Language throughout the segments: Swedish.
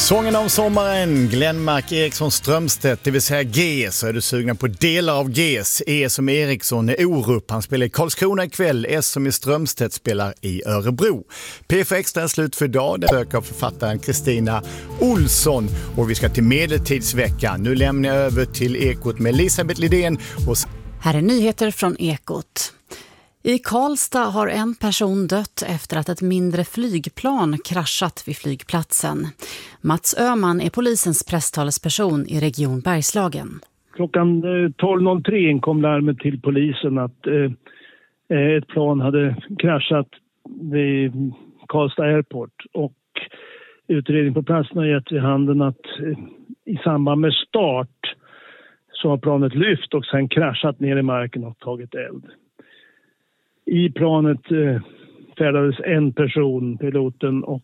Sången om sommaren, Glenmark Eriksson Strömstedt, det vill säga G. Så är du sugna på delar av G's. E som Eriksson är Orup, han spelar i Karlskrona ikväll. S som i Strömstedt spelar i Örebro. P4 Extra är slut för idag. Det söker författaren Kristina Olsson. Och vi ska till medeltidsveckan. Nu lämnar jag över till Ekot med Elisabeth Lidén. Här är nyheter från Ekot. I Karlstad har en person dött efter att ett mindre flygplan kraschat vid flygplatsen. Mats Öhman är polisens presstalesperson i Region Bergslagen. Klockan 12.03 kom larmet till polisen att ett plan hade kraschat vid Karlstad Airport. Och utredning på platsen har gett vid handen att i samband med start så har planet lyft och sen kraschat ner i marken och tagit eld. I planet färdades en person, piloten, och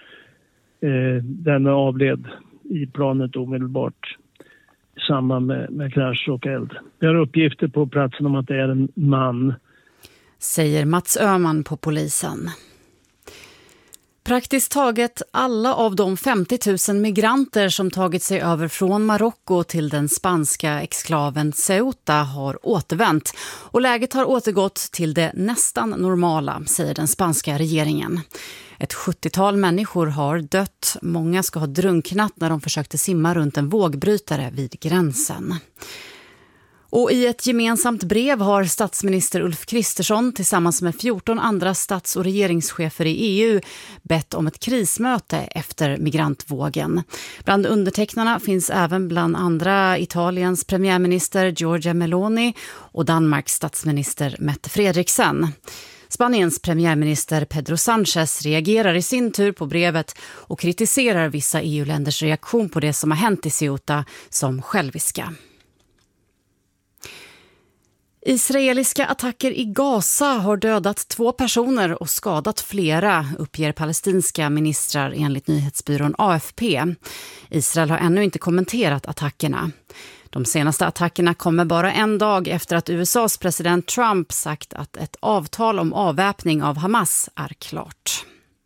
denna avled i planet omedelbart i samband med krasch och eld. Vi har uppgifter på platsen om att det är en man. Säger Mats Öhman på polisen. Praktiskt taget alla av de 50 000 migranter som tagit sig över från Marocko till den spanska exklaven Ceuta har återvänt och läget har återgått till det nästan normala, säger den spanska regeringen. Ett 70-tal människor har dött, många ska ha drunknat när de försökte simma runt en vågbrytare vid gränsen. Och i ett gemensamt brev har statsminister Ulf Kristersson tillsammans med 14 andra stats- och regeringschefer i EU bett om ett krismöte efter migrantvågen. Bland undertecknarna finns även bland andra Italiens premiärminister Giorgia Meloni och Danmarks statsminister Mette Frederiksen. Spaniens premiärminister Pedro Sánchez reagerar i sin tur på brevet och kritiserar vissa EU-länders reaktion på det som har hänt i Ceuta som själviska. Israeliska attacker i Gaza har dödat 2 personer och skadat flera, uppger palestinska ministrar enligt nyhetsbyrån AFP. Israel har ännu inte kommenterat attackerna. De senaste attackerna kommer bara en dag efter att USAs president Trump sagt att ett avtal om avväpning av Hamas är klart.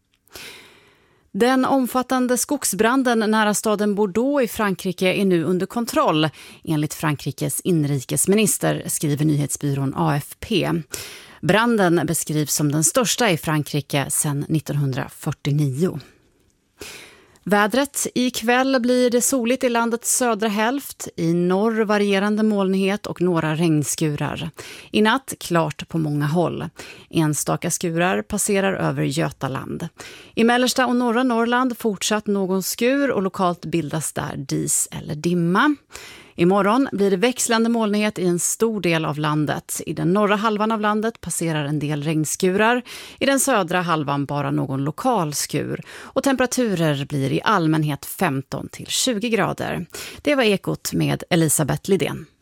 Den omfattande skogsbranden nära staden Bordeaux i Frankrike är nu under kontroll, enligt Frankrikes inrikesminister, skriver nyhetsbyrån AFP. Branden beskrivs som den största i Frankrike sedan 1949. Vädret: ikväll blir det soligt i landets södra hälft, i norr varierande molnighet och några regnskurar. I natt klart på många håll. Enstaka skurar passerar över Götaland. I mellersta och norra Norrland fortsatt någon skur och lokalt bildas där dis eller dimma. Imorgon blir det växlande molnighet i en stor del av landet. I den norra halvan av landet passerar en del regnskurar. I den södra halvan bara någon lokal skur. Och temperaturer blir i allmänhet 15 till 20 grader. Det var Ekot med Elisabeth Lidén.